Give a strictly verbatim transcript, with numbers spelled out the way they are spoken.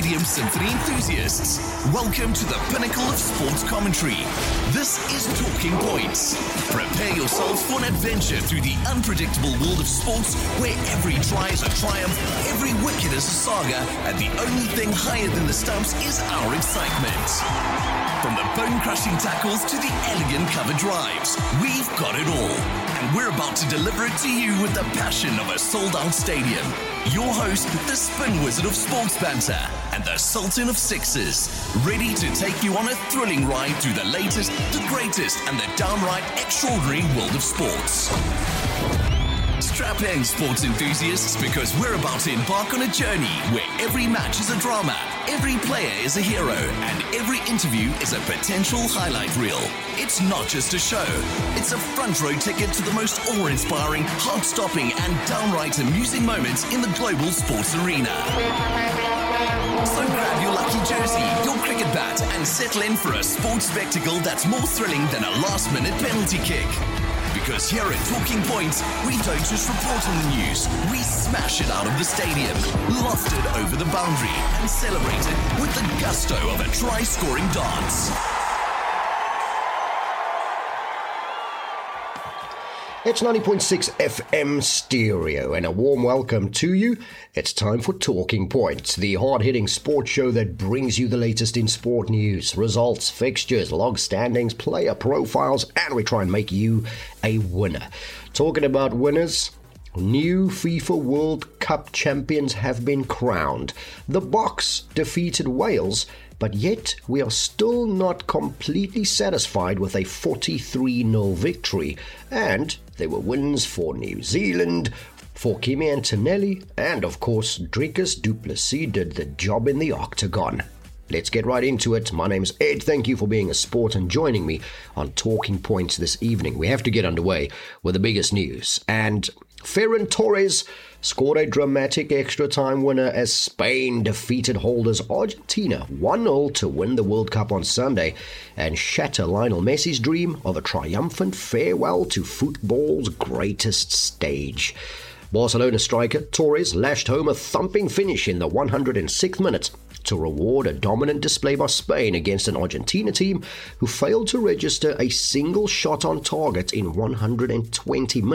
Stadium Symphony enthusiasts. Welcome to the pinnacle of sports commentary. This is Talking Points. Prepare yourself for an adventure through the unpredictable world of sports where every try is a triumph, every wicket is a saga, and the only thing higher than the stumps is our excitement. From the bone-crushing tackles to the elegant cover drives, we've got it all. And we're about to deliver it to you with the passion of a sold-out stadium. Your host, the spin wizard of sports banter, and the sultan of sixes, ready to take you on a thrilling ride through the latest, the greatest, and the downright extraordinary world of sports. Strap in, sports enthusiasts, because we're about to embark on a journey where every match is a drama, every player is a hero, and every interview is a potential highlight reel. It's not just a show, it's a front row ticket to the most awe-inspiring, heart-stopping, and downright amusing moments in the global sports arena. So grab your lucky jersey, your cricket bat, and settle in for a sports spectacle that's more thrilling than a last-minute penalty kick. Because here at Talking Points, we don't just report on the news, we smash it out of the stadium, loft it over the boundary, and celebrate it with the gusto of a try-scoring dance. It's ninety point six F M stereo, and a warm welcome to you. It's time for Talking Points, the hard-hitting sports show that brings you the latest in sport news, results, fixtures, log standings, player profiles, and we try and make you a winner. Talking about winners, new FIFA World Cup champions have been crowned. The Boks defeated Wales, but yet we are still not completely satisfied with a forty-three nil victory. And there were wins for New Zealand, for Kimi Antonelli, and of course Dricus du Plessis did the job in the octagon. Let's get right into it. My name's Ed. Thank you for being a sport and joining me on Talking Points this evening. We have to get underway with the biggest news. And Ferran Torres scored a dramatic extra time winner as Spain defeated holders Argentina one nil to win the World Cup on Sunday and shatter Lionel Messi's dream of a triumphant farewell to football's greatest stage. Barcelona striker Torres lashed home a thumping finish in the one hundred sixth minute to reward a dominant display by Spain against an Argentina team who failed to register a single shot on target in one hundred twenty minutes.